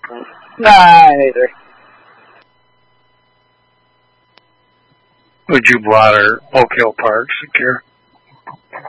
Nah, neither. Would you bother Oak Hill Park secure?